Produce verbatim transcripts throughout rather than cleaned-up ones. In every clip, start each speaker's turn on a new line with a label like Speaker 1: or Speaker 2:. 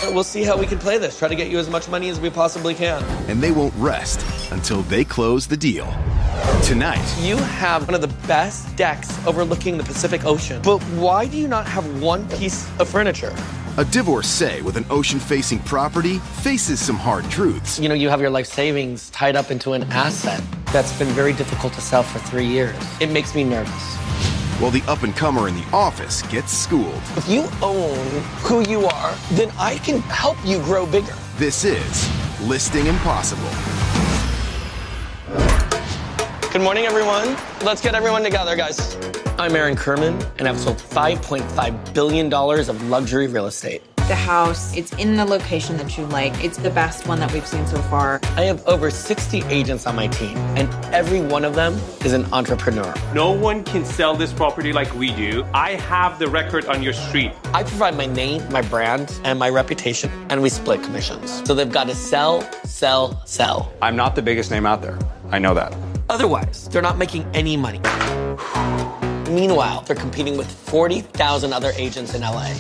Speaker 1: We'll see how we can play this. Try to get you as much money as we possibly can.
Speaker 2: And they won't rest until they close the deal. Tonight,
Speaker 1: you have one of the best decks overlooking the Pacific Ocean. But why do you not have one piece of furniture?
Speaker 2: A divorcee with an ocean-facing property faces some hard truths.
Speaker 1: You know, you have your life savings tied up into an asset that's been very difficult to sell for three years. It makes me nervous.
Speaker 2: While the up-and-comer in the office gets schooled.
Speaker 1: If you own who you are, then I can help you grow bigger.
Speaker 2: This is Listing Impossible.
Speaker 1: Good morning, everyone. Let's get everyone together, guys. I'm Aaron Kerman, and I've sold five point five billion dollars of luxury real estate.
Speaker 3: The house, it's in the location that you like. It's the best one that we've seen so far.
Speaker 1: I have over sixty agents on my team, and every one of them is an entrepreneur.
Speaker 4: No one can sell this property like we do. I have the record on your street.
Speaker 1: I provide my name, my brand, and my reputation, and we split commissions. So they've got to sell, sell, sell.
Speaker 5: I'm not the biggest name out there. I know that.
Speaker 1: Otherwise, they're not making any money. Meanwhile, they're competing with forty thousand other agents in L A.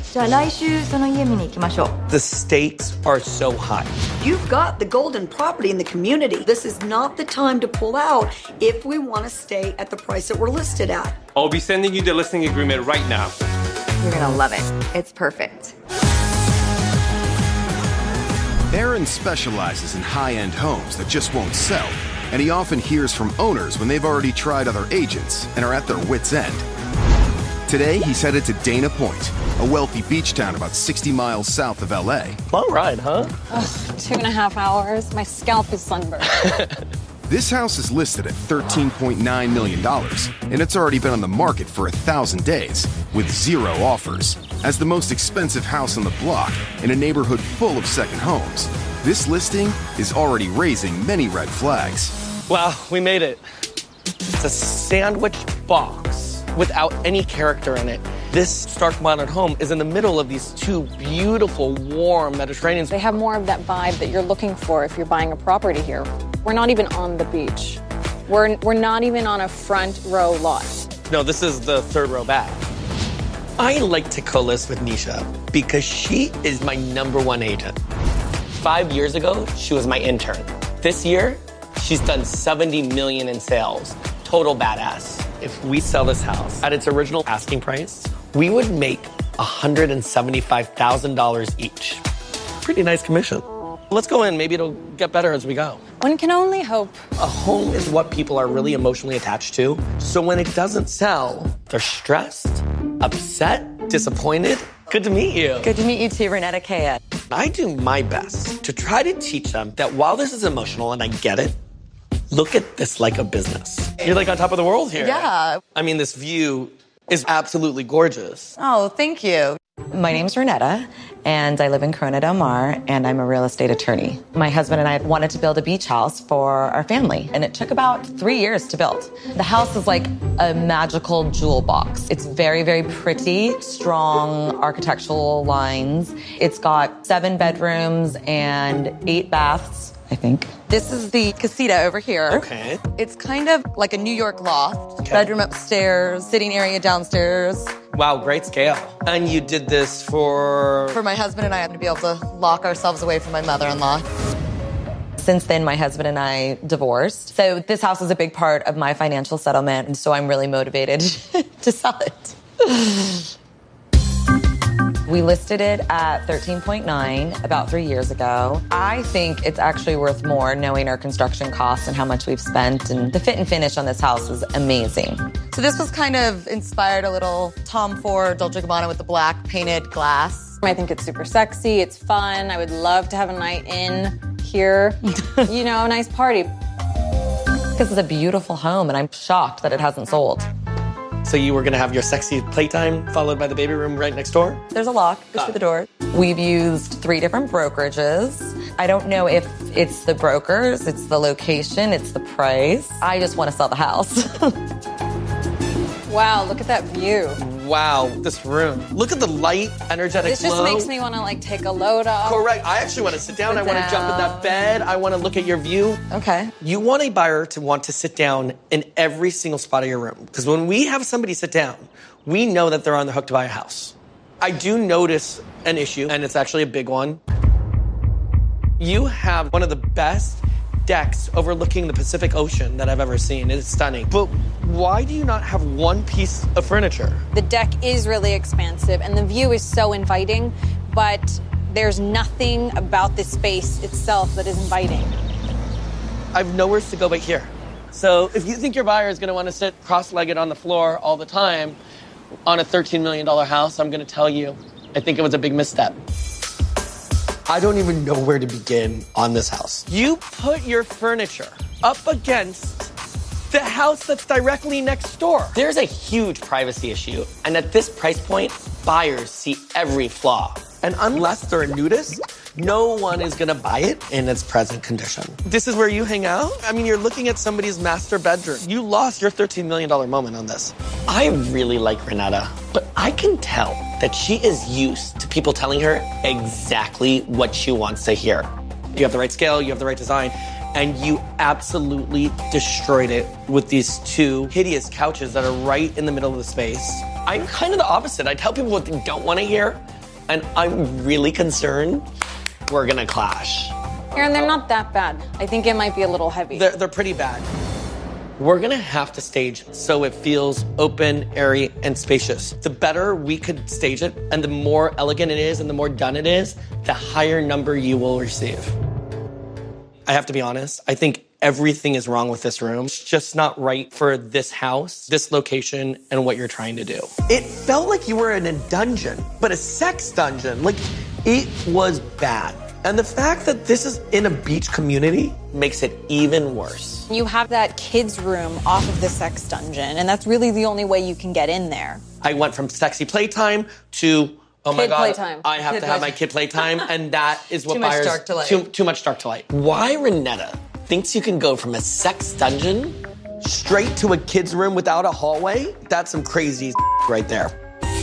Speaker 1: The stakes are so high.
Speaker 6: You've got the golden property in the community. This is not the time to pull out if we want to stay at the price that we're listed at.
Speaker 4: I'll be sending you the listing agreement right now.
Speaker 7: You're gonna love it. It's perfect.
Speaker 2: Aaron specializes in high-end homes that just won't sell. And he often hears from owners when they've already tried other agents and are at their wits' end. Today, he's headed to Dana Point, a wealthy beach town about sixty miles south of L A.
Speaker 1: Long ride, huh?
Speaker 8: Ugh, two and a half hours. My scalp is sunburned.
Speaker 2: This house is listed at thirteen point nine million dollars, and it's already been on the market for a thousand days, with zero offers. As the most expensive house on the block in a neighborhood full of second homes, this listing is already raising many red flags.
Speaker 1: Wow, we made it. It's a sandwich box without any character in it. This stark modern home is in the middle of these two beautiful, warm Mediterraneans.
Speaker 8: They have more of that vibe that you're looking for if you're buying a property here. We're not even on the beach. We're, we're not even on a front row lot.
Speaker 1: No, this is the third row back. I like to co-list with Nisha because she is my number one agent. Five years ago, she was my intern. This year, she's done seventy million in sales. Total badass. If we sell this house at its original asking price, we would make one hundred seventy-five thousand dollars each. Pretty nice commission. Let's go in. Maybe it'll get better as we go.
Speaker 8: One can only hope.
Speaker 1: A home is what people are really emotionally attached to. So when it doesn't sell, they're stressed, upset, disappointed. Good to meet you.
Speaker 7: Good to meet you too, Renetta Kea.
Speaker 1: I do my best to try to teach them that while this is emotional and I get it, look at this like a business. You're like on top of the world here.
Speaker 7: Yeah.
Speaker 1: I mean, this view is absolutely gorgeous.
Speaker 7: Oh, thank you. My name's Renetta, and I live in Corona del Mar, and I'm a real estate attorney. My husband and I wanted to build a beach house for our family, and it took about three years to build. The house is like a magical jewel box. It's very, very pretty, strong architectural lines. It's got seven bedrooms and eight baths, I think. This is the casita over here.
Speaker 1: Okay.
Speaker 7: It's kind of like a New York loft.
Speaker 1: Okay.
Speaker 7: Bedroom upstairs, sitting area downstairs.
Speaker 1: Wow, great scale. And you did this for...
Speaker 7: For my husband and I to be able to lock ourselves away from my mother-in-law. Since then, my husband and I divorced. So this house is a big part of my financial settlement, and so I'm really motivated to sell it. We listed it at thirteen point nine about three years ago. I think it's actually worth more knowing our construction costs and how much we've spent, and the fit and finish on this house is amazing. So this was kind of inspired a little Tom Ford Dolce Gabbana with the black painted glass.
Speaker 8: I think it's super sexy. It's fun. I would love to have a night in here. You know, a nice party.
Speaker 7: This is a beautiful home, and I'm shocked that it hasn't sold.
Speaker 1: So you were going to have your sexy playtime followed by the baby room right next door?
Speaker 7: There's a lock. Go through the door. We've used three different brokerages. I don't know if it's the brokers, it's the location, it's the price. I just want to sell the house.
Speaker 8: Wow, look at that view.
Speaker 1: Wow, this room. Look at the light, energetic
Speaker 8: This just
Speaker 1: glow.
Speaker 8: makes me want to like take a load off.
Speaker 1: Correct. I actually want to sit down.
Speaker 7: Sit
Speaker 1: I want to jump in that bed. I want to look at your view.
Speaker 7: Okay.
Speaker 1: You want a buyer to want to sit down in every single spot of your room. Because when we have somebody sit down, we know that they're on the hook to buy a house. I do notice an issue, and it's actually a big one. You have one of the best decks overlooking the Pacific Ocean that I've ever seen. It's stunning. But why do you not have one piece of furniture?
Speaker 8: The deck is really expansive and the view is so inviting, but there's nothing about this space itself that is inviting.
Speaker 1: I've nowhere to go but here. So if you think your buyer is going to want to sit cross-legged on the floor all the time on a thirteen million dollars house, I'm going to tell you, I think it was a big misstep. I don't even know where to begin on this house. You put your furniture up against the house that's directly next door. There's a huge privacy issue, and at this price point, buyers see every flaw. And unless they're a nudist, no one is gonna buy it in its present condition. This is where you hang out? I mean, you're looking at somebody's master bedroom. You lost your thirteen million dollars moment on this. I really like Renetta, but I can tell that she is used to people telling her exactly what she wants to hear. You have the right scale, you have the right design, and you absolutely destroyed it with these two hideous couches that are right in the middle of the space. I'm kind of the opposite. I tell people what they don't want to hear, and I'm really concerned we're gonna clash.
Speaker 8: Aaron, they're not that bad. I think it might be a little heavy.
Speaker 1: They're, they're pretty bad. We're gonna have to stage so it feels open, airy, and spacious. The better we could stage it, and the more elegant it is, and the more done it is, the higher number you will receive. I have to be honest, I think everything is wrong with this room. It's just not right for this house, this location, and what you're trying to do. It felt like you were in a dungeon, but a sex dungeon. Like, it was bad. And the fact that this is in a beach community makes it even worse.
Speaker 8: You have that kids' room off of the sex dungeon, and that's really the only way you can get in there.
Speaker 1: I went from sexy playtime to, oh my
Speaker 8: Kid
Speaker 1: God,
Speaker 8: playtime.
Speaker 1: I have
Speaker 8: Kid
Speaker 1: to have
Speaker 8: play-
Speaker 1: my kid playtime, and that is what
Speaker 7: Too much
Speaker 1: buyers...
Speaker 7: dark to light.
Speaker 1: Too, too much dark to light. Why Renetta thinks you can go from a sex dungeon straight to a kid's room without a hallway? That's some crazy right there.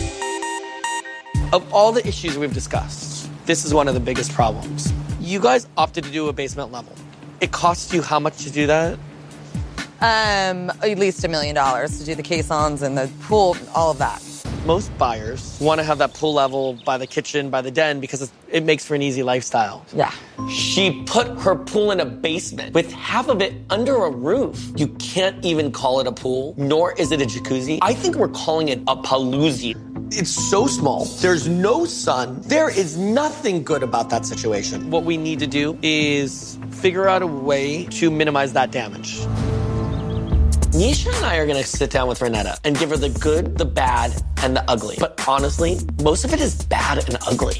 Speaker 1: Of all the issues we've discussed, this is one of the biggest problems. You guys opted to do a basement level. It costs you how much to do that?
Speaker 7: Um, at least a million dollars to do the caissons and the pool, all of that.
Speaker 1: Most buyers want to have that pool level by the kitchen, by the den, because it's, it makes for an easy lifestyle.
Speaker 7: Yeah.
Speaker 1: She put her pool in a basement with half of it under a roof. You can't even call it a pool, nor is it a jacuzzi. I think we're calling it a paloozie. It's so small. There's no sun. There is nothing good about that situation. What we need to do is figure out a way to minimize that damage. Nisha and I are gonna sit down with Renetta and give her the good, the bad, and the ugly. But honestly, most of it is bad and ugly.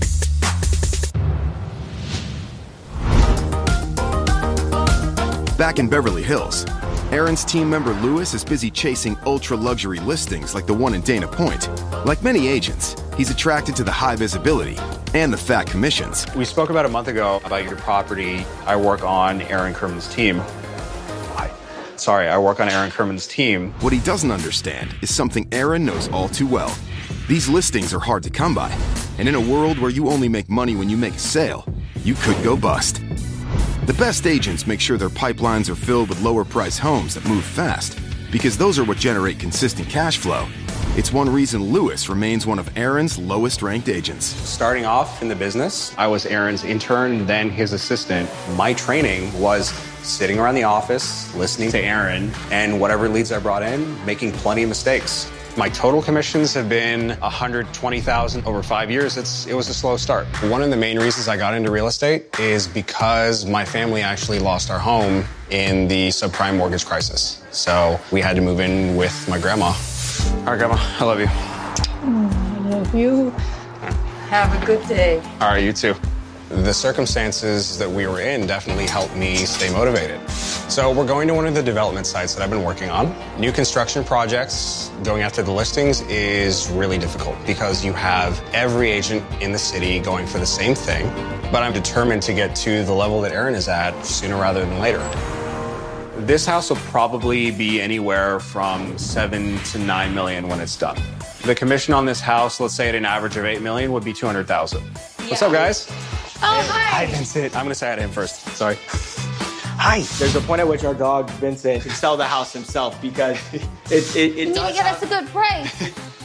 Speaker 2: Back in Beverly Hills, Aaron's team member Lewis is busy chasing ultra-luxury listings like the one in Dana Point. Like many agents, he's attracted to the high visibility and the fat commissions.
Speaker 5: We spoke about a month ago about your property. I work on Aaron Kerman's team. I, sorry, I work on Aaron Kerman's team.
Speaker 2: What he doesn't understand is something Aaron knows all too well. These listings are hard to come by, and in a world where you only make money when you make a sale, you could go bust. The best agents make sure their pipelines are filled with lower-priced homes that move fast, because those are what generate consistent cash flow. It's one reason Lewis remains one of Aaron's lowest-ranked agents.
Speaker 5: Starting off in the business, I was Aaron's intern, then his assistant. My training was sitting around the office, listening to Aaron, and whatever leads I brought in, making plenty of mistakes. My total commissions have been one hundred twenty thousand dollars over five years. It's, it was a slow start. One of the main reasons I got into real estate is because my family actually lost our home in the subprime mortgage crisis. So we had to move in with my grandma. All right, Grandma, I love you.
Speaker 9: I love you. Have a good day.
Speaker 5: All right, you too. The circumstances that we were in definitely helped me stay motivated. So we're going to one of the development sites that I've been working on. New construction projects, going after the listings is really difficult because you have every agent in the city going for the same thing. But I'm determined to get to the level that Aaron is at sooner rather than later. This house will probably be anywhere from seven to nine million when it's done. The commission on this house, let's say at an average of eight million, would be two hundred thousand. Yeah. What's up, guys?
Speaker 8: Oh, hi.
Speaker 5: Hi, Vincent. I'm gonna say hi to him first. Sorry.
Speaker 1: Hi.
Speaker 10: There's a point at which our dog, Vincent, can sell the house himself because it, it, it
Speaker 11: You need
Speaker 10: does
Speaker 11: to give
Speaker 10: have...
Speaker 11: us a good price.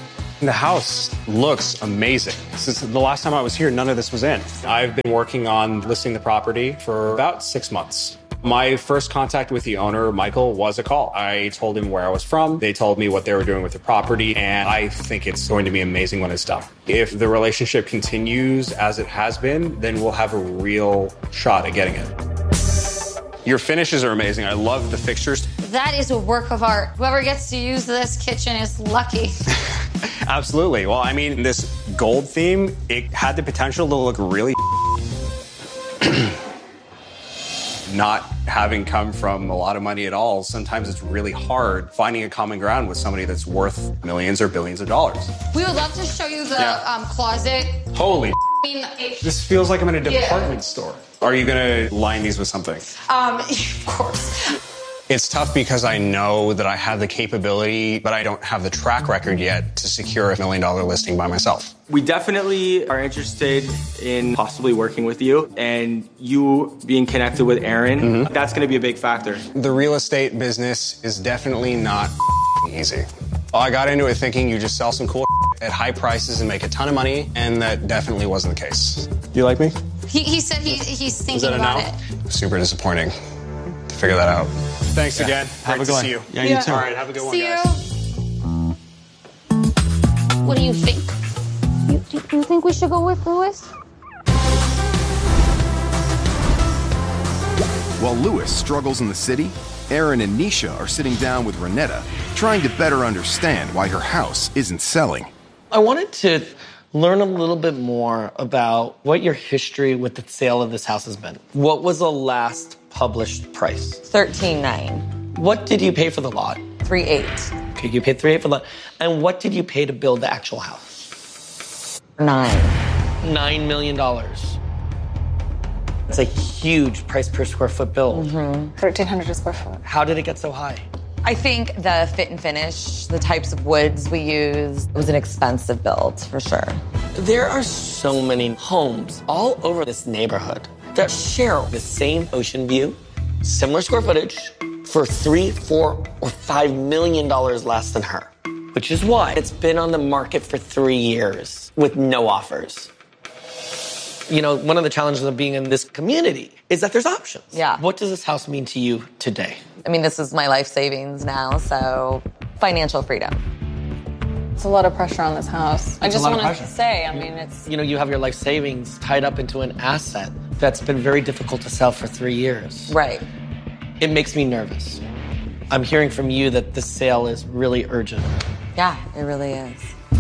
Speaker 5: The house looks amazing. Since the last time I was here, none of this was in. I've been working on listing the property for about six months. My first contact with the owner, Michael, was a call. I told him where I was from. They told me what they were doing with the property, and I think it's going to be amazing when it's done. If the relationship continues as it has been, then we'll have a real shot at getting it. Your finishes are amazing. I love the fixtures.
Speaker 10: That is a work of art. Whoever gets to use this kitchen is lucky.
Speaker 5: Absolutely. Well, I mean, this gold theme, it had the potential to look really not having come from a lot of money at all. Sometimes it's really hard finding a common ground with somebody that's worth millions or billions of dollars.
Speaker 10: We would love to show you the
Speaker 5: Yeah.
Speaker 10: um, closet.
Speaker 5: Holy
Speaker 10: I mean, it,
Speaker 5: This feels like I'm in a
Speaker 10: Yeah.
Speaker 5: department store. Are you gonna line these with something?
Speaker 10: um, of course.
Speaker 5: It's tough because I know that I have the capability, but I don't have the track record yet to secure a million dollar listing by myself.
Speaker 11: We definitely are interested in possibly working with you, and you being connected with Aaron,
Speaker 5: Mm-hmm.
Speaker 11: that's going to be a big factor.
Speaker 5: The real estate business is definitely not easy. I got into it thinking you just sell some cool at high prices and make a ton of money, and that definitely wasn't the case. You like me?
Speaker 10: He, he said he, he's
Speaker 5: Is
Speaker 10: thinking
Speaker 5: that a
Speaker 10: about
Speaker 5: no?
Speaker 10: it.
Speaker 5: Super disappointing to figure that out. Thanks
Speaker 11: Yeah.
Speaker 5: again.
Speaker 11: Have
Speaker 5: Great
Speaker 11: a
Speaker 5: to
Speaker 11: good
Speaker 5: see you.
Speaker 11: one. Yeah, you Yeah. too.
Speaker 5: All right, have a good one,
Speaker 10: See
Speaker 5: guys.
Speaker 10: you. What do you think? You, do you think we should go with Lewis?
Speaker 2: While Lewis struggles in the city, Aaron and Nisha are sitting down with Renetta, trying to better understand why her house isn't selling.
Speaker 1: I wanted to learn a little bit more about what your history with the sale of this house has been. What was the last published price?
Speaker 7: thirteen nine.
Speaker 1: What did you pay for the lot?
Speaker 7: three eight.
Speaker 1: Okay, you paid three eight for the lot. And what did you pay to build the actual house?
Speaker 7: Nine.
Speaker 1: Nine million dollars. It's a huge price per square foot build.
Speaker 8: thirteen hundred a square foot.
Speaker 1: How did it get so high?
Speaker 7: I think the fit and finish, the types of woods we used, it was an expensive build for sure.
Speaker 1: There are so many homes all over this neighborhood that share the same ocean view, similar square footage, for three, four, or five million dollars less than her. Which is why it's been on the market for three years with no offers. You know, one of the challenges of being in this community is that there's options.
Speaker 7: Yeah.
Speaker 1: What does this house mean to you today?
Speaker 7: I mean, this is my life savings now, so financial freedom.
Speaker 8: It's a lot of pressure on this house. I
Speaker 1: It's a
Speaker 8: just
Speaker 1: lot of
Speaker 8: want to
Speaker 1: pressure.
Speaker 8: say, I mean, it's
Speaker 1: You know, you have your life savings tied up into an asset that's been very difficult to sell for three years.
Speaker 7: Right.
Speaker 1: It makes me nervous. I'm hearing from you that the sale is really urgent.
Speaker 7: Yeah, it really is.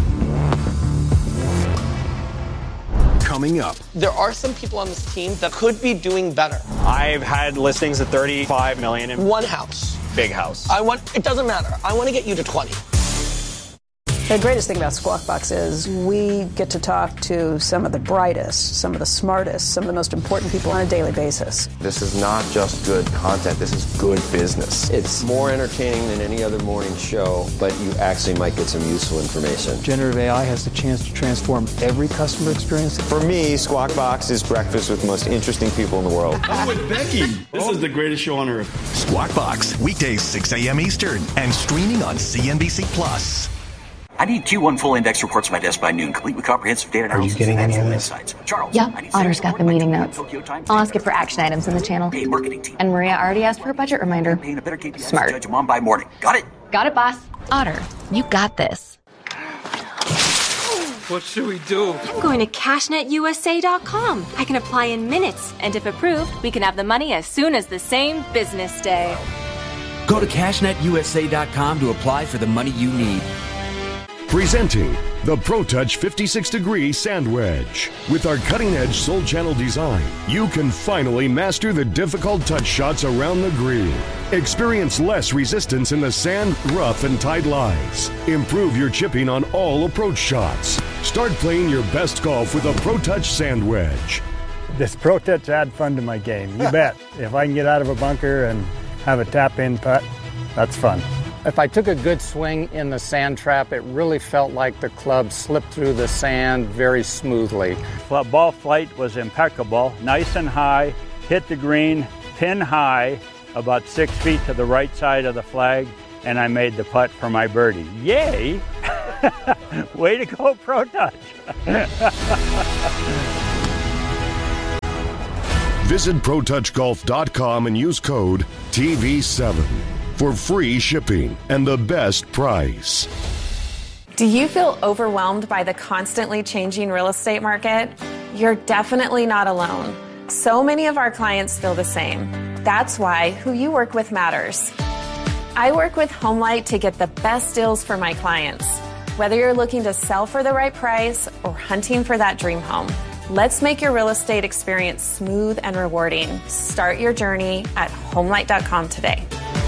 Speaker 2: Coming up,
Speaker 1: There are some people on this team that could be doing better.
Speaker 5: I've had listings at thirty-five million in
Speaker 1: One house.
Speaker 5: big house.
Speaker 1: I want, it doesn't matter. I want to get you to twenty.
Speaker 12: The greatest thing about Squawk Box is we get to talk to some of the brightest, some of the smartest, some of the most important people on a daily basis.
Speaker 13: This is not just good content, this is good business. It's more entertaining than any other morning show, but you actually might get some useful information.
Speaker 14: Generative A I has the chance to transform every customer experience.
Speaker 13: For me, Squawk Box is breakfast with the most interesting people in the world.
Speaker 15: I'm with Becky. This is the greatest show on earth.
Speaker 16: Squawk Box, weekdays six a.m. Eastern and streaming on C N B C Plus.
Speaker 17: I need Q one full index reports on my desk by noon, complete with comprehensive data analysis.
Speaker 18: Are you getting any of
Speaker 17: and
Speaker 18: this?
Speaker 17: insights. Charles,
Speaker 18: Yeah,
Speaker 17: I need
Speaker 18: Otter's got the meeting notes.
Speaker 17: Tokyo time.
Speaker 18: I'll ask it for action items in the channel. And Maria already asked for a budget reminder. Smart.
Speaker 17: Judge mom by morning. Got it?
Speaker 18: Got it, boss. Otter, you got this.
Speaker 19: What should we do?
Speaker 20: I'm going to cash net U S A dot com. I can apply in minutes, and if approved, we can have the money as soon as the same business day.
Speaker 21: Go to cash net U S A dot com to apply for the money you need.
Speaker 22: Presenting the ProTouch fifty-six degree Sand Wedge. With our cutting-edge Soul Channel design, you can finally master the difficult touch shots around the green. Experience less resistance in the sand, rough, and tight lies. Improve your chipping on all approach shots. Start playing your best golf with a ProTouch Sand Wedge.
Speaker 23: This ProTouch add fun to my game. You bet. If I can get out of a bunker and have a tap-in putt, that's fun.
Speaker 24: If I took a good swing in the sand trap, it really felt like the club slipped through the sand very smoothly.
Speaker 23: Ball flight was impeccable, nice and high, hit the green, pin high, about six feet to the right side of the flag, and I made the putt for my birdie. Yay! Way to go, ProTouch.
Speaker 22: Visit Pro Touch Golf dot com and use code T V seven for free shipping and the best price.
Speaker 3: Do you feel overwhelmed by the constantly changing real estate market? You're definitely not alone. So many of our clients feel the same. That's why who you work with matters. I work with HomeLight to get the best deals for my clients. Whether you're looking to sell for the right price or hunting for that dream home, let's make your real estate experience smooth and rewarding. Start your journey at homelight dot com today.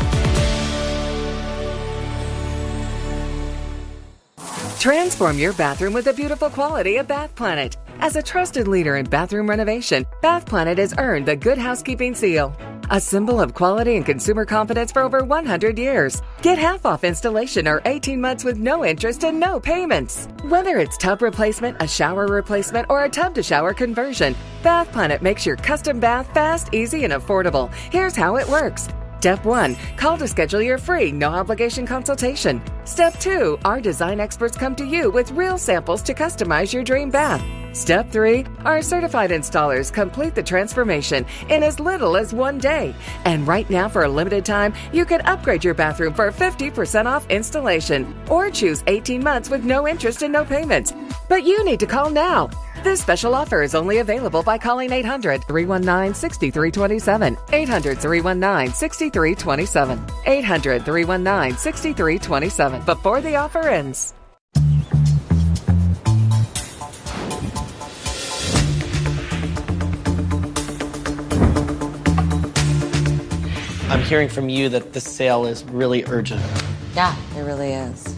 Speaker 4: Transform your bathroom with the beautiful quality of Bath Planet. As a trusted leader in bathroom renovation, Bath Planet has earned the Good Housekeeping seal, a symbol of quality and consumer confidence for over one hundred years. Get half off installation or eighteen months with no interest and no payments. Whether it's tub replacement, a shower replacement, or a tub-to-shower conversion, Bath Planet makes your custom bath fast, easy, and affordable. Here's how it works. Step one, call to schedule your free, no-obligation consultation. Step two, our design experts come to you with real samples to customize your dream bath. Step three, our certified installers complete the transformation in as little as one day. And right now, for a limited time, you can upgrade your bathroom for fifty percent off installation or choose eighteen months with no interest and no payments. But you need to call now. This special offer is only available by calling eight hundred, three one nine, six three two seven, eight hundred, three one nine, six three two seven, eight hundred, three one nine, six three two seven before the offer ends.
Speaker 1: I'm hearing from you that the sale is really urgent.
Speaker 7: Yeah, it really is.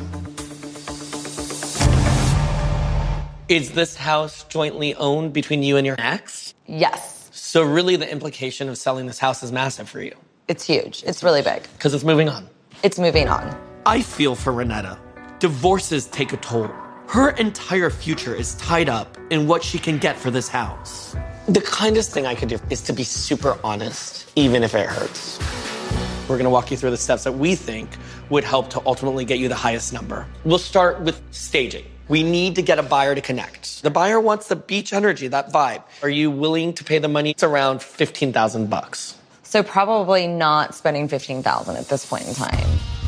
Speaker 1: Is this house jointly owned between you and your ex?
Speaker 7: Yes.
Speaker 1: So really the implication of selling this house is massive for you.
Speaker 7: It's huge. It's really big.
Speaker 1: Because it's moving on.
Speaker 7: It's moving on.
Speaker 1: I feel for Renetta. Divorces take a toll. Her entire future is tied up in what she can get for this house. The kindest thing I could do is to be super honest, even if it hurts. We're gonna walk you through the steps that we think would help to ultimately get you the highest number. We'll start with staging. We need to get a buyer to connect. The buyer wants the beach energy, that vibe. Are you willing to pay the money? It's around fifteen thousand bucks.
Speaker 7: So probably not spending fifteen thousand at this point in time.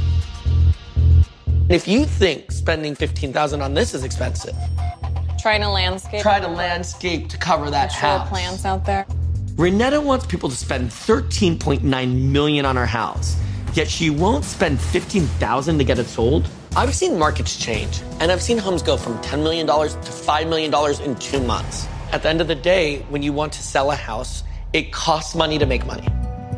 Speaker 1: If you think spending fifteen thousand on this is expensive,
Speaker 8: Try to landscape.
Speaker 1: try to landscape to cover that
Speaker 8: Show
Speaker 1: house.
Speaker 8: plans out there.
Speaker 1: Renetta wants people to spend thirteen point nine million dollars on her house, yet she won't spend fifteen thousand dollars to get it sold. I've seen markets change, and I've seen homes go from ten million dollars to five million dollars in two months. At the end of the day, when you want to sell a house, it costs money to make money.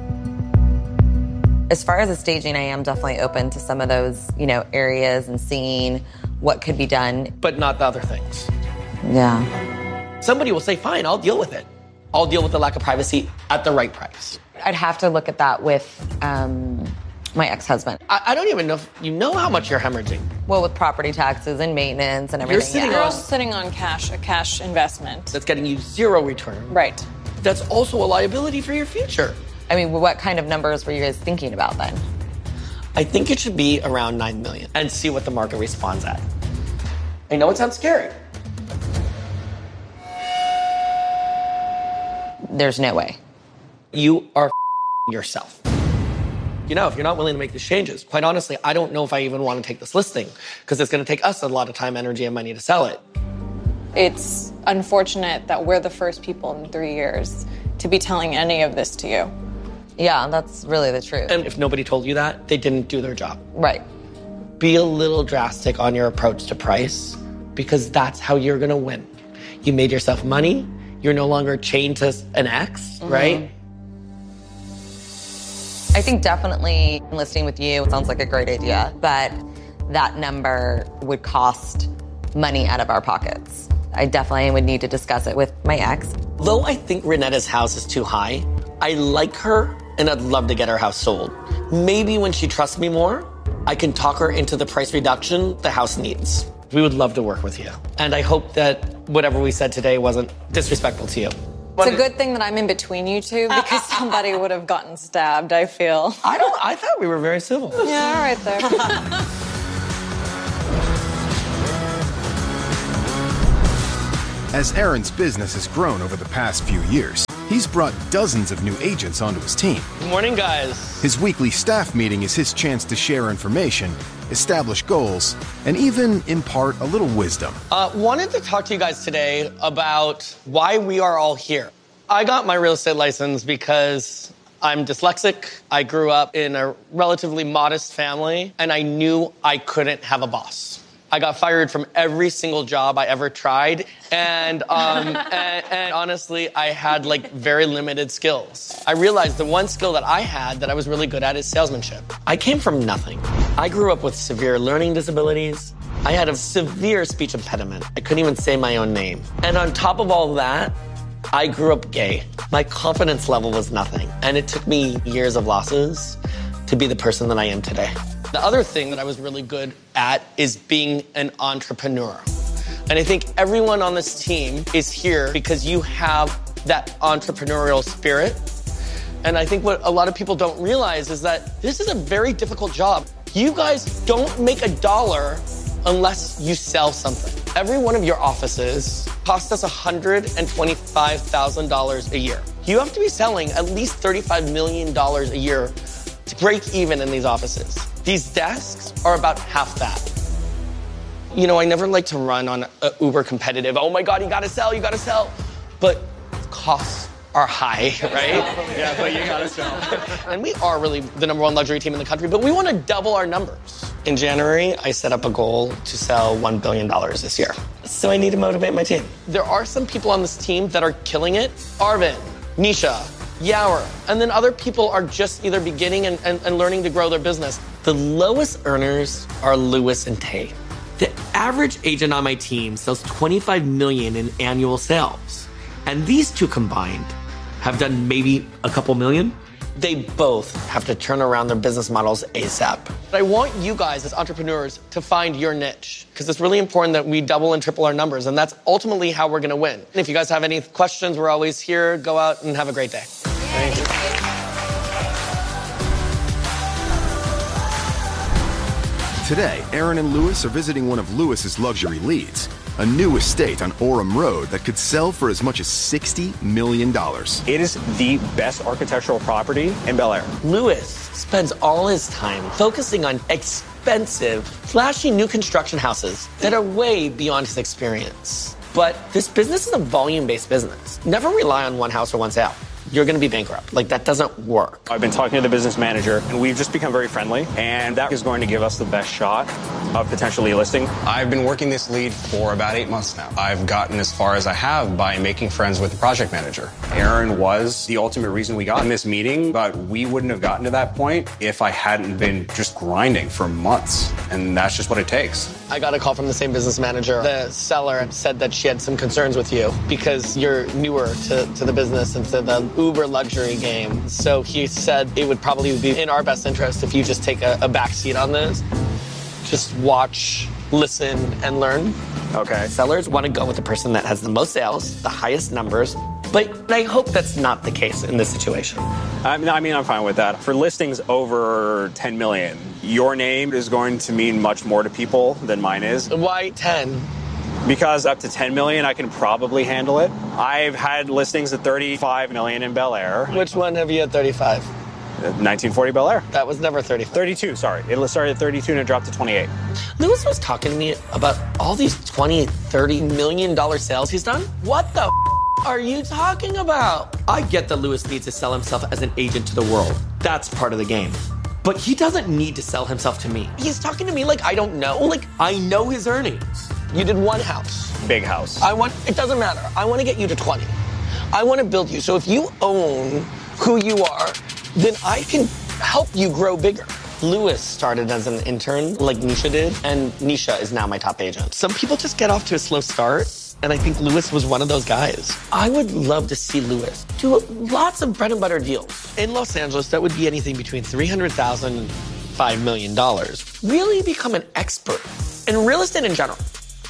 Speaker 7: As far as the staging, I am definitely open to some of those, you know, areas and seeing what could be done.
Speaker 1: But not the other things.
Speaker 7: Yeah.
Speaker 1: Somebody will say, fine, I'll deal with it. I'll deal with the lack of privacy at the right price.
Speaker 7: I'd have to look at that with um, my ex-husband.
Speaker 1: I, I don't even know if you know how much you're hemorrhaging.
Speaker 7: Well, with property taxes and maintenance and everything.
Speaker 1: You're sitting
Speaker 7: yeah.
Speaker 8: You're
Speaker 1: on-
Speaker 8: also sitting on cash, a cash investment.
Speaker 1: That's getting you zero return.
Speaker 8: Right.
Speaker 1: That's also a liability for your future.
Speaker 7: I mean, what kind of numbers were you guys thinking about then?
Speaker 1: I think it should be around nine million and see what the market responds at. I know it sounds scary.
Speaker 7: There's no way.
Speaker 1: You are yourself. You know, if you're not willing to make these changes, quite honestly, I don't know if I even want to take this listing because it's going to take us a lot of time, energy, and money to sell it.
Speaker 8: It's unfortunate that we're the first people in three years to be telling any of this to you.
Speaker 7: Yeah, that's really the truth.
Speaker 1: And if nobody told you that, they didn't do their job.
Speaker 7: Right.
Speaker 1: Be a little drastic on your approach to price because that's how you're going to win. You made yourself money. You're no longer chained to an ex, mm-hmm. right?
Speaker 7: I think definitely listing with you sounds like a great idea, but that number would cost money out of our pockets. I definitely would need to discuss it with my ex.
Speaker 1: Though I think Renetta's house is too high, I like her and I'd love to get her house sold. Maybe when she trusts me more, I can talk her into the price reduction the house needs. We would love to work with you. And I hope that whatever we said today wasn't disrespectful to you.
Speaker 8: It's a good thing that I'm in between you two because somebody would have gotten stabbed, I feel.
Speaker 1: I don't, I thought we were very civil.
Speaker 8: Yeah, all right there.
Speaker 2: As Aaron's business has grown over the past few years, he's brought dozens of new agents onto his team.
Speaker 1: Good morning, guys.
Speaker 2: His weekly staff meeting is his chance to share information, establish goals, and even impart a little wisdom.
Speaker 1: Uh, wanted to talk to you guys today about why we are all here. I got my real estate license because I'm dyslexic. I grew up in a relatively modest family, and I knew I couldn't have a boss. I got fired from every single job I ever tried, and, um, and, and honestly, I had like very limited skills. I realized the one skill that I had that I was really good at is salesmanship. I came from nothing. I grew up with severe learning disabilities. I had a severe speech impediment. I couldn't even say my own name. And on top of all that, I grew up gay. My confidence level was nothing, and it took me years of losses to be the person that I am today. The other thing that I was really good at is being an entrepreneur. And I think everyone on this team is here because you have that entrepreneurial spirit. And I think what a lot of people don't realize is that this is a very difficult job. You guys don't make a dollar unless you sell something. Every one of your offices costs us one hundred twenty-five thousand dollars a year. You have to be selling at least thirty-five million dollars a year to break even in these offices. These desks are about half that. You know, I never like to run on a uber competitive, oh my God, you gotta sell, you gotta sell. But costs are high, right?
Speaker 5: Yeah, but you gotta sell.
Speaker 1: And we are really the number one luxury team in the country, but we wanna double our numbers. In January, I set up a goal to sell one billion dollars this year. So I need to motivate my team. There are some people on this team that are killing it. Arvin, Nisha, Yawer, and then other people are just either beginning and, and, and learning to grow their business. The lowest earners are Lewis and Tay. The average agent on my team sells twenty-five million in annual sales. And these two combined have done maybe a couple million. They both have to turn around their business models ASAP. But I want you guys as entrepreneurs to find your niche, because it's really important that we double and triple our numbers, and that's ultimately how we're gonna win. If you guys have any questions, we're always here. Go out and have a great day. Thank you.
Speaker 2: Today, Aaron and Lewis are visiting one of Lewis's luxury leads, a new estate on Orem Road that could sell for as much as sixty million dollars.
Speaker 5: It is the best architectural property in Bel Air.
Speaker 1: Lewis spends all his time focusing on expensive, flashy new construction houses that are way beyond his experience. But this business is a volume-based business. Never rely on one house or one sale. You're going to be bankrupt. Like, that doesn't work.
Speaker 5: I've been talking to the business manager, and we've just become very friendly, and that is going to give us the best shot of potentially listing. I've been working this lead for about eight months now. I've gotten as far as I have by making friends with the project manager. Aaron was the ultimate reason we got in this meeting, but we wouldn't have gotten to that point if I hadn't been just grinding for months, and that's just what it takes.
Speaker 1: I got a call from the same business manager. The seller said that she had some concerns with you because you're newer to, to the business and to the uber luxury game. So he said it would probably be in our best interest if you just take a, a back seat on this. Just watch, listen, and learn.
Speaker 5: Okay.
Speaker 1: Sellers want to go with the person that has the most sales, the highest numbers, but I hope that's not the case in this situation.
Speaker 5: I mean, I mean, I'm fine with that. For listings over ten million, your name is going to mean much more to people than mine is.
Speaker 1: Why ten?
Speaker 5: Because up to ten million, I can probably handle it. I've had listings at thirty-five million in Bel Air.
Speaker 1: Which one have you at thirty-five?
Speaker 5: nineteen forty Bel Air.
Speaker 1: That was never thirty.
Speaker 5: thirty-two, sorry. It started at thirty-two and it dropped to twenty-eight.
Speaker 1: Lewis was talking to me about all these twenty, thirty million dollar sales he's done. What the f- are you talking about? I get that Lewis needs to sell himself as an agent to the world. That's part of the game. But he doesn't need to sell himself to me. He's talking to me like I don't know. Like, I know his earnings. You did one house.
Speaker 5: Big house.
Speaker 1: I want, it doesn't matter. I want to get you to twenty. I want to build you. So if you own who you are, then I can help you grow bigger. Lewis started as an intern like Nisha did, and Nisha is now my top agent. Some people just get off to a slow start, and I think Lewis was one of those guys. I would love to see Lewis do lots of bread and butter deals. In Los Angeles, that would be anything between three hundred thousand dollars and five million dollars. Really become an expert in real estate in general,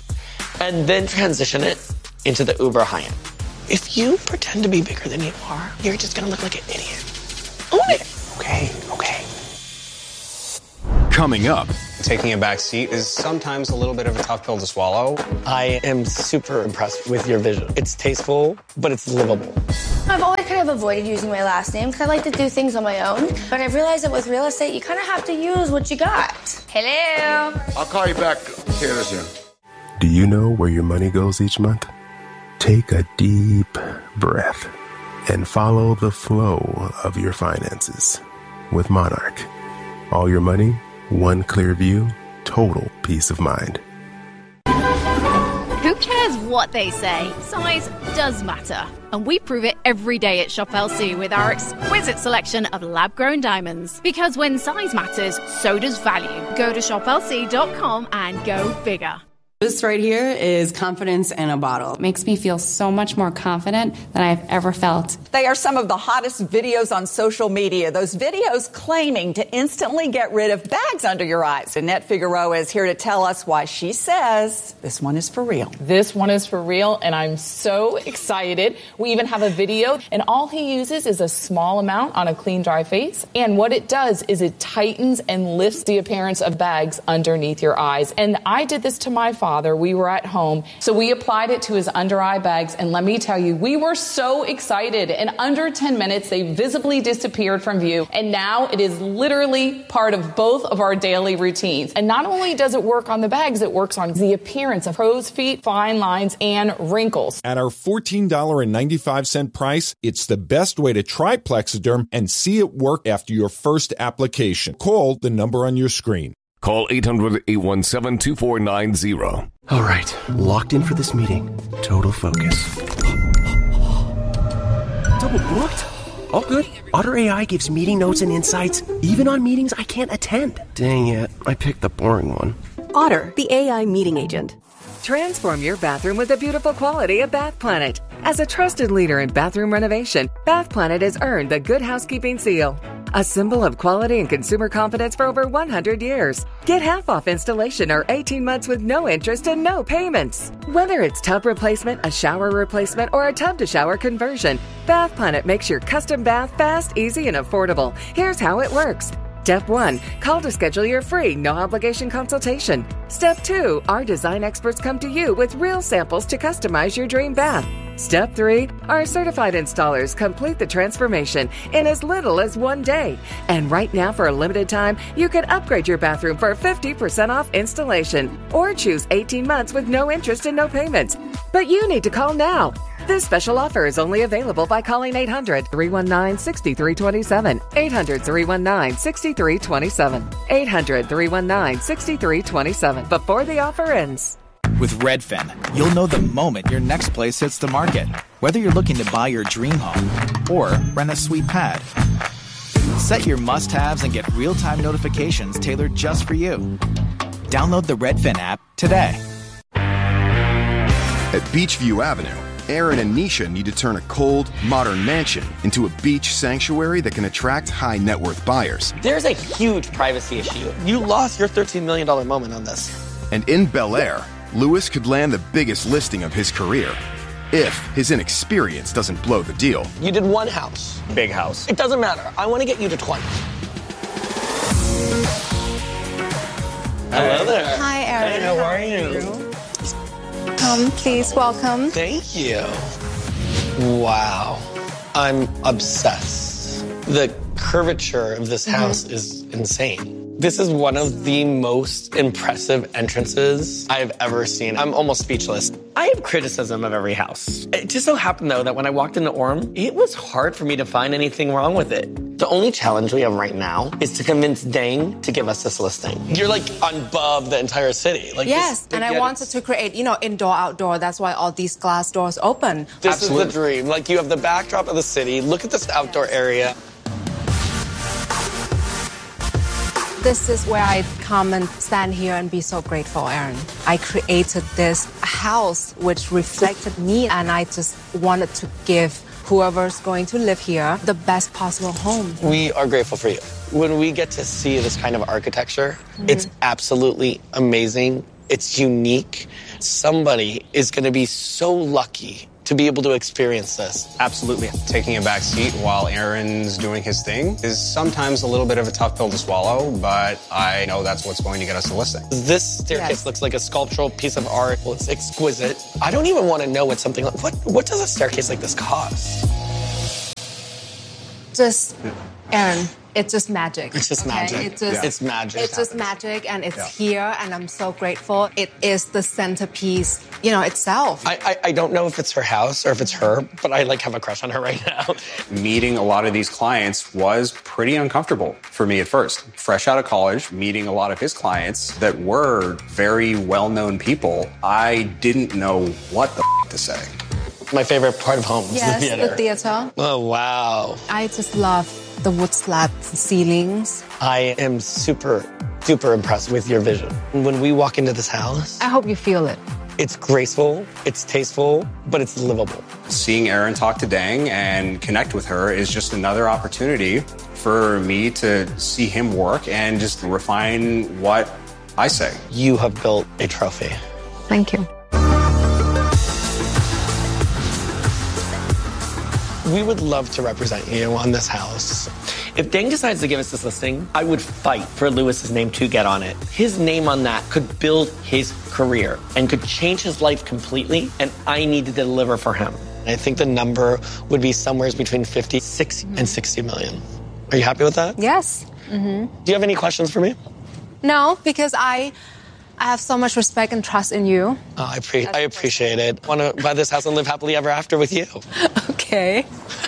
Speaker 1: and then transition it into the uber high-end. If you pretend to be bigger than you are, you're just gonna look like an idiot. Own it.
Speaker 5: Okay, okay.
Speaker 2: Coming up,
Speaker 5: taking a back seat is sometimes a little bit of a tough pill to swallow.
Speaker 1: I am super impressed with your vision. It's tasteful, but it's livable.
Speaker 6: I've always kind of avoided using my last name because I like to do things on my own. But I've realized that with real estate, you kind of have to use what you got. Hello.
Speaker 9: I'll call you back. Taylor's here.
Speaker 11: Do you know where your money goes each month? Take a deep breath and follow the flow of your finances with Monarch. All your money, one clear view, total peace of mind.
Speaker 19: Who cares what they say? Size does matter. And we prove it every day at Shop L C with our exquisite selection of lab-grown diamonds. Because when size matters, so does value. Go to shop L C dot com and go bigger.
Speaker 25: This right here is confidence in a bottle. It makes me feel so much more confident than I've ever felt.
Speaker 26: They are some of the hottest videos on social media. Those videos claiming to instantly get rid of bags under your eyes. Annette Figueroa is here to tell us why she says this one is for real.
Speaker 27: This one is for real, and I'm so excited. We even have a video, and all he uses is a small amount on a clean, dry face. And what it does is it tightens and lifts the appearance of bags underneath your eyes. And I did this to my father. We were at home, so we applied it to his under eye bags, and let me tell you, we were so excited. In under ten minutes, they visibly disappeared from view, and now it is literally part of both of our daily routines. And not only does it work on the bags, it works on the appearance of crow's feet, fine lines, and wrinkles.
Speaker 28: At our fourteen ninety-five price, it's the best way to try Plexiderm and see it work after your first application. Call the number on your screen.
Speaker 29: Call eight hundred, eight one seven, two four nine zero.
Speaker 11: All right, locked in for this meeting. Total focus. Double booked? All good. Otter A I gives meeting notes and insights, even on meetings I can't attend. Dang it, I picked the boring one.
Speaker 4: Otter, the A I meeting agent. Transform your bathroom with the beautiful quality of Bath Planet. As a trusted leader in bathroom renovation, Bath Planet has earned the Good Housekeeping seal, a symbol of quality and consumer confidence for over one hundred years. Get half off installation or eighteen months with no interest and no payments. Whether it's tub replacement, a shower replacement, or a tub-to-shower conversion, Bath Planet makes your custom bath fast, easy, and affordable. Here's how it works. Step one, call to schedule your free, no-obligation consultation. Step two, our design experts come to you with real samples to customize your dream bath. Step three, our certified installers complete the transformation in as little as one day. And right now, for a limited time, you can upgrade your bathroom for fifty percent off installation or choose eighteen months with no interest and no payments. But you need to call now. This special offer is only available by calling eight hundred, three one nine, six three two seven, eight hundred, three one nine, six three two seven, eight hundred, three one nine, six three two seven before the offer ends.
Speaker 30: With Redfin, you'll know the moment your next place hits the market, whether you're looking to buy your dream home or rent a sweet pad. Set your must-haves and get real-time notifications tailored just for you. Download the Redfin app today.
Speaker 2: At Beachview Avenue, Aaron and Nisha need to turn a cold, modern mansion into a beach sanctuary that can attract high net worth buyers.
Speaker 1: There's a huge privacy issue. You lost your thirteen million dollars moment on this.
Speaker 2: And in Bel Air, Lewis could land the biggest listing of his career if his inexperience doesn't blow the deal.
Speaker 1: You did one house.
Speaker 5: Big house.
Speaker 1: It doesn't matter. I want to get you to twenty. Hello there.
Speaker 31: Hi, Aaron.
Speaker 1: Hey, how are you?
Speaker 31: Come, please, welcome.
Speaker 1: Thank you. Wow. I'm obsessed. The curvature of this house mm-hmm. is insane. This is one of the most impressive entrances I have ever seen. I'm almost speechless. I have criticism of every house. It just so happened, though, that when I walked into Orem, it was hard for me to find anything wrong with it. The only challenge we have right now is to convince Dang to give us this listing. You're like above the entire city. Like
Speaker 32: yes,
Speaker 1: this,
Speaker 32: and I wanted to create, you know, indoor, outdoor. That's why all these glass doors open.
Speaker 1: This
Speaker 32: Absolutely.
Speaker 1: is the dream. Like you have the backdrop of the city. Look at this outdoor area.
Speaker 32: This is where I come and stand here and be so grateful, Aaron. I created this house which reflected me, and I just wanted to give whoever's going to live here the best possible home.
Speaker 1: We are grateful for you. When we get to see this kind of architecture, mm-hmm. it's absolutely amazing. It's unique. Somebody is going to be so lucky to be able to experience this.
Speaker 5: Absolutely. Taking a back seat while Aaron's doing his thing is sometimes a little bit of a tough pill to swallow, but I know that's what's going to get us the listing.
Speaker 1: This staircase yes. looks like a sculptural piece of art. Well, it's exquisite. I don't even want to know what something like, what, what does a staircase like this cost?
Speaker 32: Just, Aaron, it's just magic.
Speaker 1: It's just okay? magic.
Speaker 32: It's, just,
Speaker 1: yeah. it's magic.
Speaker 32: It's just magic, and it's yeah. here, and I'm so grateful. It is the centerpiece, you know, itself.
Speaker 1: I, I, I don't know if it's her house or if it's her, but I, like, have a crush on her right now.
Speaker 5: Meeting a lot of these clients was pretty uncomfortable for me at first. Fresh out of college, meeting a lot of his clients that were very well-known people, I didn't know what the f- to say.
Speaker 1: My favorite part of home is
Speaker 32: yes,
Speaker 1: the theater.
Speaker 32: the theater.
Speaker 1: Oh, wow.
Speaker 32: I just love the wood slab ceilings.
Speaker 1: I am super, super impressed with your vision. When we walk into this house...
Speaker 32: I hope you feel it.
Speaker 1: It's graceful, it's tasteful, but it's livable.
Speaker 5: Seeing Aaron talk to Dang and connect with her is just another opportunity for me to see him work and just refine what I say.
Speaker 1: You have built a trophy.
Speaker 32: Thank you.
Speaker 1: We would love to represent you on this house. If Dang decides to give us this listing, I would fight for Lewis's name to get on it. His name on that could build his career and could change his life completely, and I need to deliver for him. I think the number would be somewhere between fifty, sixty, and sixty million. Are you happy with that?
Speaker 32: Yes. Mm-hmm.
Speaker 1: Do you have any questions for me?
Speaker 32: No, because I... I have so much respect and trust in you.
Speaker 1: Oh, I, pre- I appreciate it. I want to buy this house and live happily ever after with you.
Speaker 32: Okay.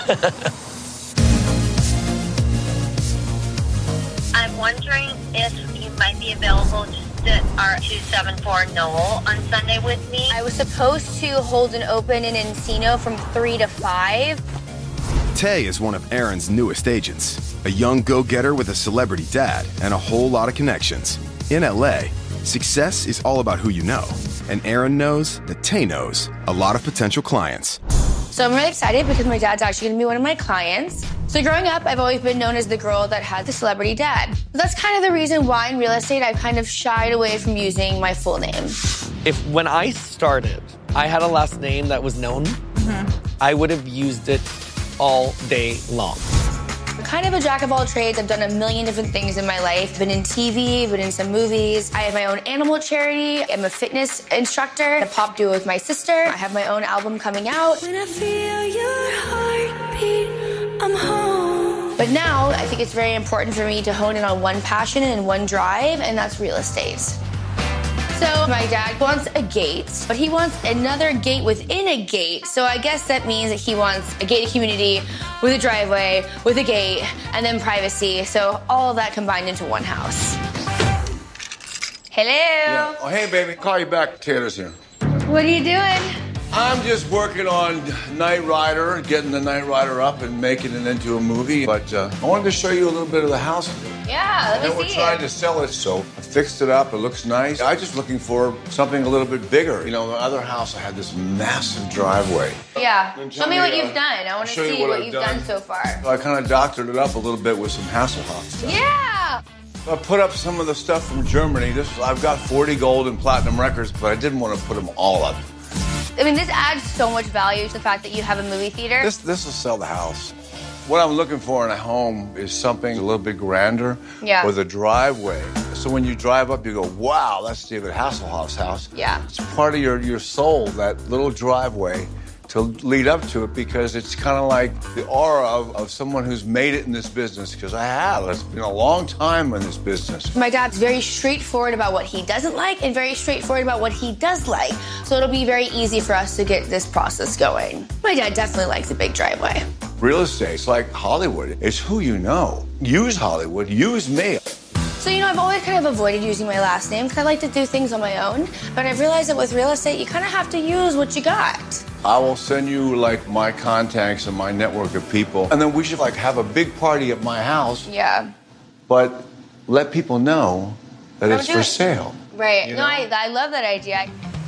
Speaker 10: I'm wondering if you might be available to sit our two seven four Noel on Sunday with me.
Speaker 6: I was supposed to hold an open in Encino from three to five.
Speaker 2: Tay is one of Aaron's newest agents, a young go-getter with a celebrity dad and a whole lot of connections. In L A, success is all about who you know, and Aaron knows that Tay knows a lot of potential clients.
Speaker 6: So I'm really excited because my dad's actually going to be one of my clients. So growing up, I've always been known as the girl that had the celebrity dad. That's kind of the reason why in real estate I've kind of shied away from using my full name.
Speaker 1: If when I started, I had a last name that was known, mm-hmm. I would have used it all day long.
Speaker 6: I'm kind of a jack of all trades. I've done a million different things in my life. Been in T V, been in some movies. I have my own animal charity. I'm a fitness instructor, a pop duo with my sister. I have my own album coming out. When I feel your heartbeat, I'm home. But now I think it's very important for me to hone in on one passion and one drive, and that's real estate. So my dad wants a gate, but he wants another gate within a gate. So I guess that means that he wants a gated community with a driveway, with a gate, and then privacy. So all of that combined into one house. Hello.
Speaker 9: Yeah. Oh, hey, baby. Call you back. Taylor's here.
Speaker 6: What are you doing?
Speaker 9: I'm just working on Knight Rider, getting the Knight Rider up and making it into a movie. But uh, I wanted to show you a little bit of the house.
Speaker 6: Yeah, let me
Speaker 9: and
Speaker 6: see
Speaker 9: we're trying
Speaker 6: it.
Speaker 9: to sell it, so I fixed it up. It looks nice. I'm just looking for something a little bit bigger. You know, the other house, I had this massive driveway.
Speaker 6: Yeah. Show me what
Speaker 9: uh,
Speaker 6: you've done. I want to see
Speaker 9: you what,
Speaker 6: what
Speaker 9: I've
Speaker 6: you've
Speaker 9: done.
Speaker 6: done so far.
Speaker 9: So I kind of doctored it up a little bit with some Hasselhoff stuff.
Speaker 6: Yeah.
Speaker 9: I put up some of the stuff from Germany. This I've got forty gold and platinum records, but I didn't want to put them all up.
Speaker 6: I mean, this adds so much value to the fact that you have a movie theater.
Speaker 9: This this will sell the house. What I'm looking for in a home is something a little bit grander
Speaker 6: Yeah.
Speaker 9: with a driveway. So when you drive up, you go, wow, that's David Hasselhoff's house.
Speaker 6: Yeah.
Speaker 9: It's part of your, your soul, that little driveway, to lead up to it, because it's kind of like the aura of, of someone who's made it in this business, because I have. It's been a long time in this business.
Speaker 6: My dad's very straightforward about what he doesn't like and very straightforward about what he does like. So it'll be very easy for us to get this process going. My dad definitely likes a big driveway.
Speaker 9: Real estate's like Hollywood. It's who you know. Use Hollywood. Use me.
Speaker 6: So, you know, I've always kind of avoided using my last name because I like to do things on my own. But I've realized that with real estate, you kind of have to use what you got.
Speaker 9: I will send you, like, my contacts and my network of people. And then we should, like, have a big party at my house.
Speaker 6: Yeah.
Speaker 9: But let people know that
Speaker 6: How
Speaker 9: it's
Speaker 6: would
Speaker 9: for
Speaker 6: you-
Speaker 9: sale.
Speaker 6: Right.
Speaker 9: You
Speaker 6: No,
Speaker 9: know?
Speaker 6: I, I love that idea.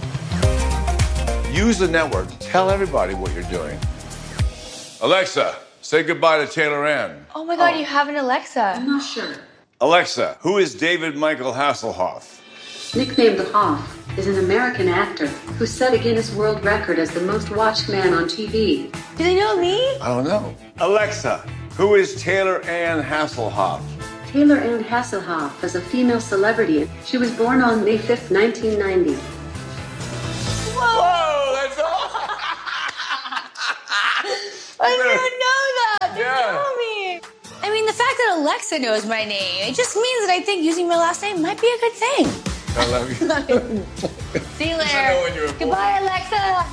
Speaker 9: Use the network. Tell everybody what you're doing. Alexa, say goodbye to Taylor Ann.
Speaker 6: Oh, my God, you have an Alexa. I'm
Speaker 12: not sure.
Speaker 9: Alexa, who is David Michael Hasselhoff?
Speaker 12: Nicknamed the Hoff. is an American actor who set a Guinness World Record as the most watched man on T V.
Speaker 6: Do they know me?
Speaker 9: I don't know. Alexa, who is Taylor Ann Hasselhoff?
Speaker 12: Taylor Ann Hasselhoff is a female celebrity. She was born on May fifth, nineteen ninety.
Speaker 6: Whoa!
Speaker 9: That's all.
Speaker 6: I didn't know that. They
Speaker 9: Yeah.
Speaker 6: know me. I mean, the fact that Alexa knows my name, it just means that I think using my last name might be a good thing.
Speaker 9: I love you.
Speaker 6: See you
Speaker 9: I know when you're
Speaker 6: later.
Speaker 9: a
Speaker 6: Goodbye, Alexa.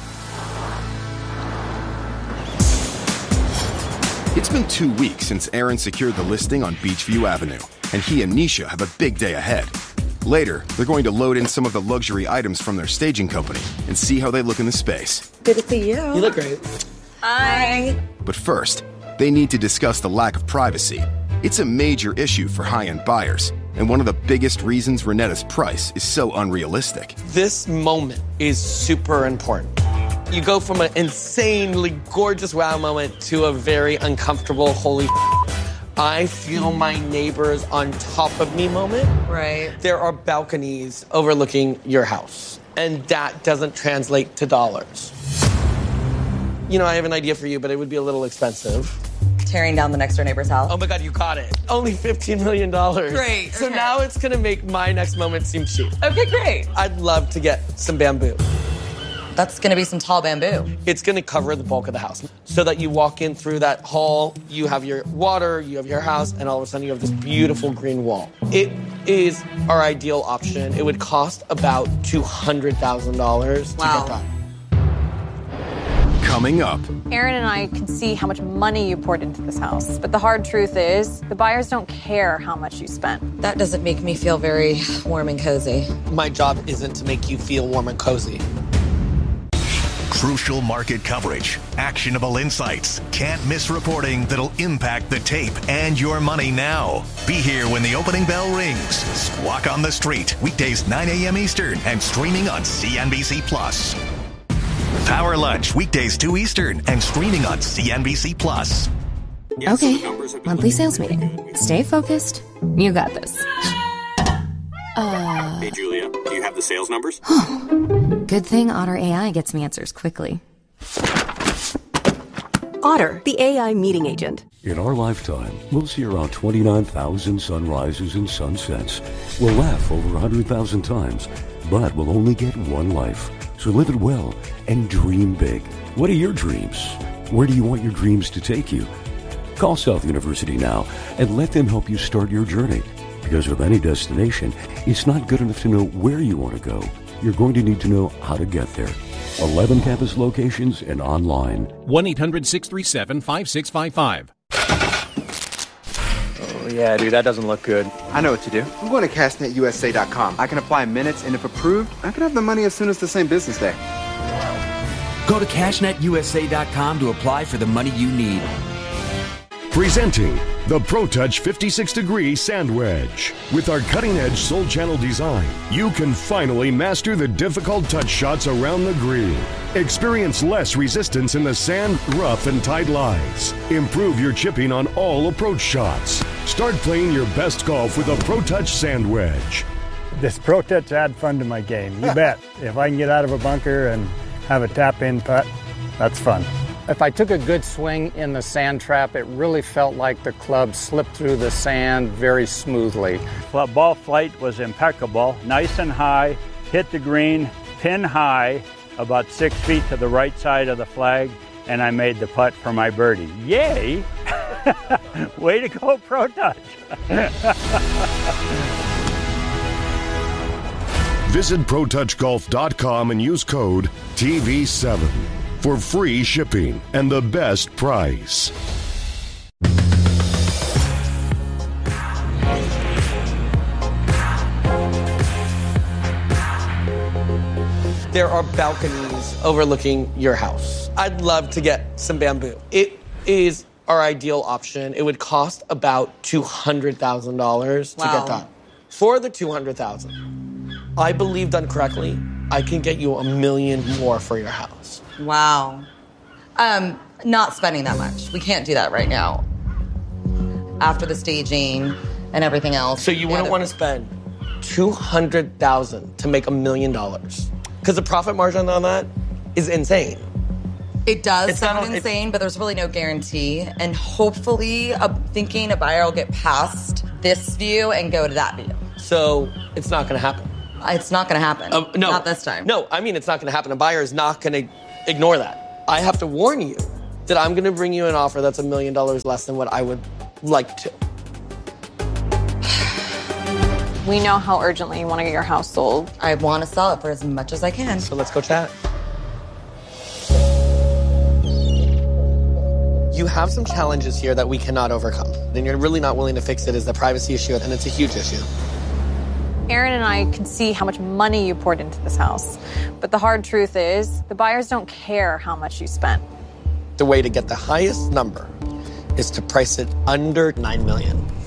Speaker 2: It's been two weeks since Aaron secured the listing on Beachview Avenue, and he and Nisha have a big day ahead. Later, they're going to load in some of the luxury items from their staging company and see how they look in the space.
Speaker 6: Good to see you.
Speaker 1: You look great.
Speaker 6: Hi.
Speaker 2: But first, they need to discuss the lack of privacy. It's a major issue for high-end buyers, and one of the biggest reasons Renetta's price is so unrealistic.
Speaker 1: This moment is super important. You go from an insanely gorgeous wow moment to a very uncomfortable holy I feel my neighbors on top of me moment.
Speaker 7: Right.
Speaker 1: There are balconies overlooking your house, and that doesn't translate to dollars. You know, I have an idea for you, but it would be a little expensive.
Speaker 7: Tearing down the next door neighbor's house.
Speaker 1: Oh my God, you got it. Only fifteen million dollars.
Speaker 7: Great,
Speaker 1: So
Speaker 7: okay.
Speaker 1: now it's gonna make my next moment seem cheap.
Speaker 7: Okay, great.
Speaker 1: I'd love to get some bamboo.
Speaker 7: That's gonna be some tall bamboo.
Speaker 1: It's gonna cover the bulk of the house. So that you walk in through that hall, you have your water, you have your house, and all of a sudden you have this beautiful green wall. It is our ideal option. It would cost about two hundred thousand dollars
Speaker 7: Wow.
Speaker 1: to get done.
Speaker 2: Coming up,
Speaker 8: Aaron and I can see how much money you poured into this house, but the hard truth is the buyers don't care how much you spent.
Speaker 7: That doesn't make me feel very warm and cozy.
Speaker 1: My job isn't to make you feel warm and cozy.
Speaker 13: Crucial market coverage, actionable insights, can't miss reporting that'll impact the tape and your money now. Be here when the opening bell rings. Squawk on the Street, weekdays nine a.m. Eastern and streaming on C N B C Plus. Power Lunch, weekdays two Eastern and streaming on C N B C Plus.
Speaker 14: Okay, monthly sales meeting. Stay focused. You got this. Uh,
Speaker 15: Hey, Julia, do you have the sales numbers?
Speaker 14: good thing Otter A I gets me answers quickly.
Speaker 16: Otter, the A I meeting agent.
Speaker 17: In our lifetime, we'll see around twenty-nine thousand sunrises and sunsets. We'll laugh over one hundred thousand times, but we'll only get one life. So live it well and dream big. What are your dreams? Where do you want your dreams to take you? Call South University now and let them help you start your journey. Because with any destination, it's not good enough to know where you want to go. You're going to need to know how to get there. eleven campus locations and online.
Speaker 18: one eight hundred six three seven five six five five.
Speaker 20: Oh, yeah, dude, that doesn't look good. I know what to do. I'm going to cash net U S A dot com. I can apply in minutes, and if approved, I can have the money as soon as the same business day.
Speaker 21: Go to cash net U S A dot com to apply for the money you need.
Speaker 22: Presenting the ProTouch fifty-six degree Sand Wedge. With our cutting-edge Soul Channel design, you can finally master the difficult touch shots around the green. Experience less resistance in the sand, rough, and tight lies. Improve your chipping on all approach shots. Start playing your best golf with a ProTouch Sand Wedge.
Speaker 23: This ProTouch add fun to my game, you bet. If I can get out of a bunker and have a tap-in putt, that's fun.
Speaker 24: If I took a good swing in the sand trap, it really felt like the club slipped through the sand very smoothly.
Speaker 23: Ball flight was impeccable, nice and high, hit the green, pin high, about six feet to the right side of the flag, and I made the putt for my birdie. Yay! Way to go, ProTouch!
Speaker 22: Visit Pro Touch Golf dot com and use code T V seven for free shipping and the best price.
Speaker 1: There are balconies overlooking your house. I'd love to get some bamboo. It is our ideal option. It would cost about two hundred thousand dollars to
Speaker 7: Wow.
Speaker 1: get done. For the two hundred thousand dollars, I believe done correctly, I can get you a million more for your house.
Speaker 7: Wow. Um, not spending that much. We can't do that right now. After the staging and everything else.
Speaker 1: So you wouldn't want to spend two hundred thousand dollars to make a million dollars. Because the profit margin on that is insane.
Speaker 7: It does
Speaker 1: It's
Speaker 7: sound
Speaker 1: not- it-
Speaker 7: insane, but there's really no guarantee. And hopefully, I'm thinking a buyer will get past this view and go to that view.
Speaker 1: So it's not going to happen.
Speaker 7: It's not going to happen.
Speaker 1: Um, no.
Speaker 7: Not this time.
Speaker 1: No, I mean, it's not going to happen. A buyer is not going to ignore that. I have to warn you that I'm going to bring you an offer that's a million dollars less than what I would like to.
Speaker 8: We know how urgently you want to get your house sold.
Speaker 7: I want to sell it for as much as I can.
Speaker 1: So let's go chat. You have some challenges here that we cannot overcome. And you're really not willing to fix it is the privacy issue, and it's a huge issue.
Speaker 8: Aaron and I can see how much money you poured into this house. But the hard truth is, the buyers don't care how much you spent.
Speaker 1: The way to get the highest number is to price it under nine million dollars.